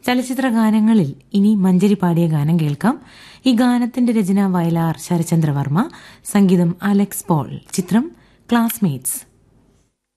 ചലച്ചിത്ര ഗാനങ്ങളിൽ ഇനി മഞ്ചരി പാടിയ ഗാനം കേൾക്കാം. ഈ ഗാനത്തിന്റെ രചന വയലാർ ശരചന്ദ്രവർമ്മ, സംഗീതം അലക്സ് പോൾ. ചിത്രം ക്ലാസ്മേറ്റ്സ്.